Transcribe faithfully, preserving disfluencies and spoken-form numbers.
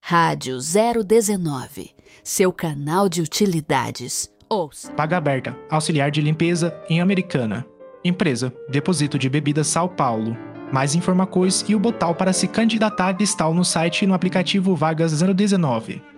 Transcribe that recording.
Rádio zero dezenove, seu canal de utilidades. Ouça. Vaga aberta, auxiliar de limpeza em Americana. Empresa, Depósito de Bebidas São Paulo. Mais informações e o botão para se candidatar está no site e no aplicativo Vagas zero dezenove.